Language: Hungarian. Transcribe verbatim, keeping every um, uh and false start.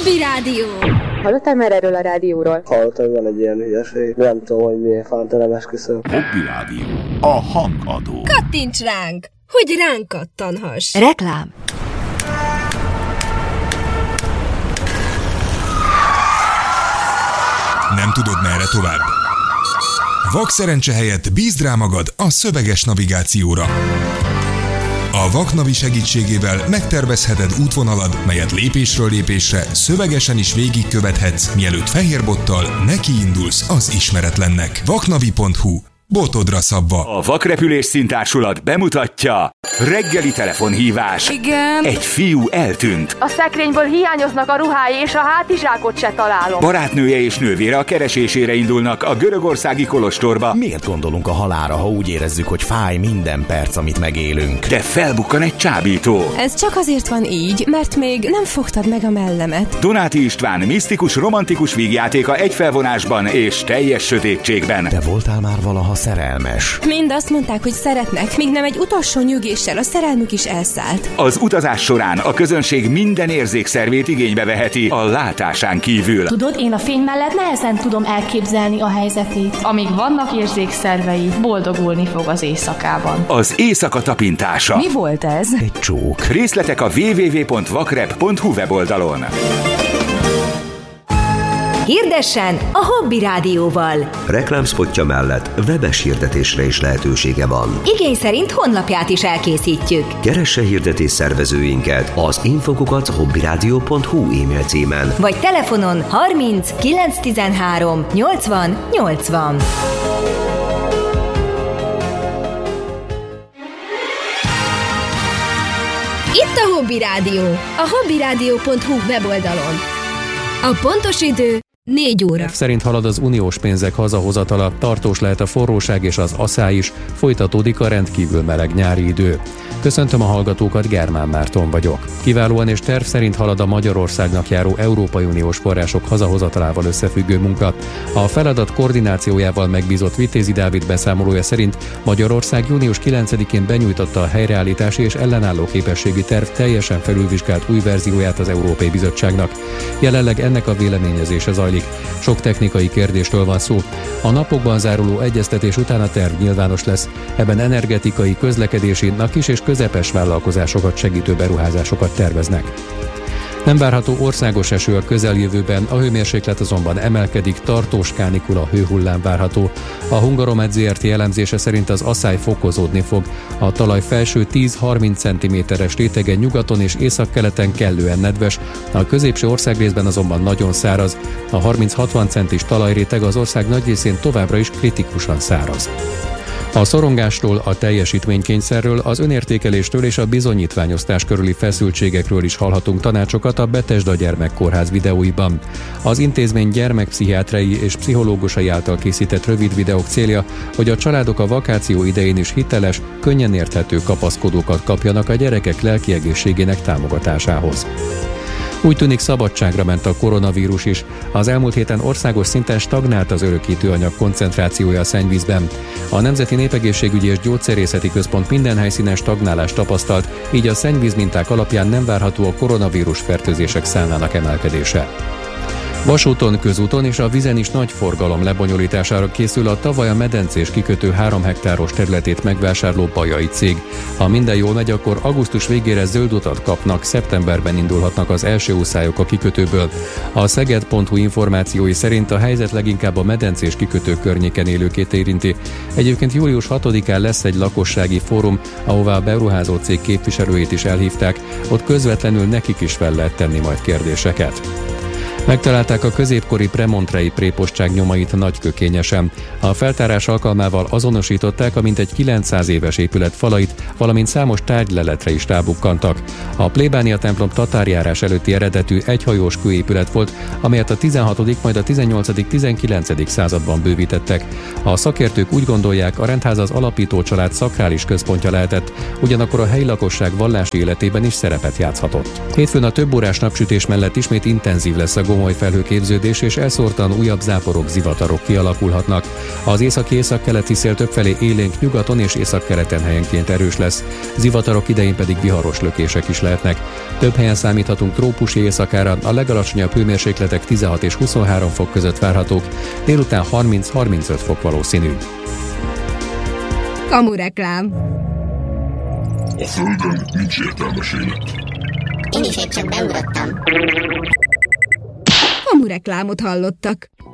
Hobby Rádió. Hallottál már erről a rádióról? Hallottam, hogy van egy ilyen hülyeség. Nem tudom, hogy miért fántelem, esküszöm. Hobby Rádió. A hangadó. Kattints ránk, hogy ránk kattanhass. Reklám. Nem tudod, merre tovább? Vakszerencse helyett bízd rá magad a szöveges navigációra. A Vaknavi segítségével megtervezheted útvonalad, melyet lépésről lépésre szövegesen is végigkövethetsz, mielőtt fehérbottal nekiindulsz az ismeretlennek. vaknavi pont hu. Botodra szabva. A Vakrepülés Színtársulat bemutatja reggeli telefonhívás. Igen. Egy fiú eltűnt. A szekrényből hiányoznak a ruhái, és a hátizsákot se találom. Barátnője és nővére a keresésére indulnak a görögországi kolostorba. Miért gondolunk a halálra, ha úgy érezzük, hogy fáj minden perc, amit megélünk? De felbukkan egy csábító. Ez csak azért van így, mert még nem fogtad meg a mellemet. Donáti István misztikus, romantikus vígjátéka egy felvonásban és teljes sötétségben. Te voltál már valaha szerelmes? Mind azt mondták, hogy szeretnek, míg nem egy utolsó nyügéssel a szerelmük is elszállt. Az utazás során a közönség minden érzékszervét igénybe veheti a látásán kívül. Tudod, én a fény mellett nehezen tudom elképzelni a helyzetét. Amíg vannak érzékszervei, boldogulni fog az éjszakában. Az éjszaka tapintása. Mi volt ez? Egy csók. Részletek a double-u double-u double-u pont vakrep pont hu weboldalon. Hirdessen a Hobby Rádióval. Reklámspotja mellett webes hirdetésre is lehetősége van. Igény szerint honlapját is elkészítjük. Keresse hirdetés szervezőinket az infokukat hobbyradio pont hu e-mail címen. Vagy telefonon harminc kilenc tizenhárom nyolcvan nyolcvan. Itt a Hobby Rádió, a hobbyradio pont hu weboldalon. A pontos idő négy óra. Szerint halad az uniós pénzek hazahozatala, tartós lehet a forróság és az aszály is, folytatódik a rendkívül meleg nyári idő. Köszöntöm a hallgatókat, Germán Márton vagyok. Kiválóan és terv szerint halad a Magyarországnak járó Európai Uniós források hazahozatalával összefüggő munka. A feladat koordinációjával megbízott Vitézi Dávid beszámolója szerint Magyarország június kilencedikén benyújtotta a helyreállítási és ellenálló képességi terv teljesen felülvizsgált új verzióját az Európai Bizottságnak. Jelenleg ennek a véleményezése zajlik. Sok technikai kérdésről van szó. A napokban záruló egyeztetés után a terv nyilvános lesz. Ebben energetikai, közlekedési, a kis és közepes vállalkozásokat segítő beruházásokat terveznek. Nem várható országos eső a közeljövőben, a hőmérséklet azonban emelkedik, tartós kánikula hőhullám várható. A Hungaromed zé er té elemzése szerint az aszály fokozódni fog. A talaj felső tíz-harminc centiméteres rétege nyugaton és északkeleten kellően nedves, a középső országrészben azonban nagyon száraz. A harminc-hatvan centis talajréteg az ország nagy részén továbbra is kritikusan száraz. A szorongásról, a teljesítménykényszerről, az önértékeléstől és a bizonyítványosztás körüli feszültségekről is hallhatunk tanácsokat a Betesda Gyermekkórház videóiban. Az intézmény gyermekpszichiátriai és pszichológusai által készített rövid videók célja, hogy a családok a vakáció idején is hiteles, könnyen érthető kapaszkodókat kapjanak a gyerekek lelki egészségének támogatásához. Úgy tűnik, szabadságra ment a koronavírus is. Az elmúlt héten országos szinten stagnált az örökítőanyag koncentrációja a szennyvízben. A Nemzeti Népegészségügyi és Gyógyszerészeti Központ minden helyszínen stagnálást tapasztalt, így a szennyvízminták alapján nem várható a koronavírus fertőzések számának emelkedése. Vasúton, közúton és a vízen is nagy forgalom lebonyolítására készül a tavaly a medencés kikötő három hektáros területét megvásárló Bajai cég. Ha minden jól megy, akkor augusztus végére zöld utat kapnak, szeptemberben indulhatnak az első úszályok a kikötőből. A szeged pont hu információi szerint a helyzet leginkább a medencés kikötő környéken élőkét érinti. Egyébként július hatodikán lesz egy lakossági fórum, ahová a beruházó cég képviselőit is elhívták, ott közvetlenül nekik is fel lehet tenni majd kérdéseket. Megtalálták a középkori premontrei prépostság nyomait Nagykökényesen. A feltárás alkalmával azonosították a mintegy kilencszáz éves épület falait, valamint számos tárgyleletre is rábukkantak. A plébánia templom tatárjárás előtti eredetű egyhajós kőépület volt, amelyet a tizenhatodik majd a tizennyolcadik-tizenkilencedik században bővítettek. A szakértők úgy gondolják, a rendház az alapító család szakrális központja lehetett, ugyanakkor a helyi lakosság vallási életében is szerepet játszhatott. Hétfőn a több órás napsütés mellett ismét intenzív lesz a gomoly felhőképződés és elszórtan újabb záporok, zivatarok kialakulhatnak. Az északi-északkeleti szél többfelé élénk nyugaton és északkeleten helyenként erős lesz, zivatarok idején pedig viharos lökések is lehetnek. Több helyen számíthatunk trópusi éjszakára, a legalacsonyabb hőmérsékletek tizenhat és huszonhárom fok között várhatók, délután harminc-harmincöt fok valószínű. Kamureklám. A Földön nincs értelmes élet. Én is épp csak beugrottam. Kamureklámot hallottak.